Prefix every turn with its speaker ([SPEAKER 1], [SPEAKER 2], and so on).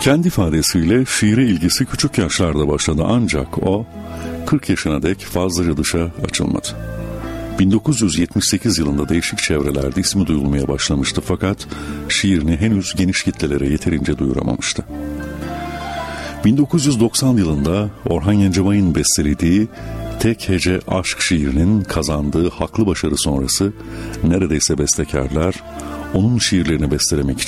[SPEAKER 1] Kendi ifadesiyle şiire ilgisi küçük yaşlarda başladı ancak o 40 yaşına dek fazlaca dışa açılmadı. 1978 yılında değişik çevrelerde ismi duyulmaya başlamıştı fakat şiirini henüz geniş kitlelere yeterince duyuramamıştı. 1990 yılında Orhan Gencebay'ın bestelediği Tek Hece Aşk şiirinin kazandığı haklı başarı sonrası neredeyse bestekarlar onun şiirlerini bestelemek için